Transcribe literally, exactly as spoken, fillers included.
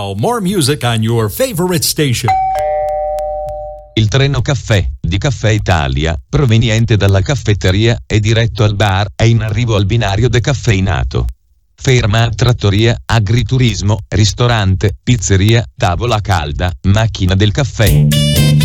Now, more music on your favorite station. Il treno caffè di Caffè Italia, proveniente dalla caffetteria e diretto al bar, è in arrivo al binario decaffeinato. Ferma, trattoria, agriturismo, ristorante, pizzeria, tavola calda, macchina del caffè.